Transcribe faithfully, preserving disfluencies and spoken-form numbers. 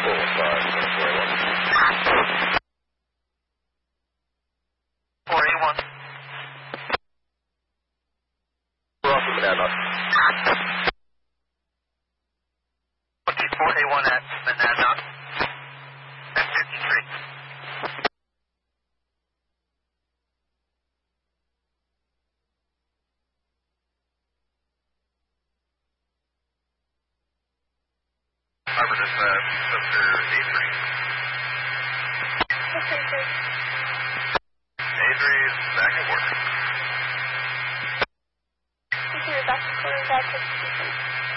four one five, four A one. four A one. We're off of Monadnock. twenty-four A one at Monadnock. ten fifty-three. Harvard is uh, Sister Avery. Okay, good.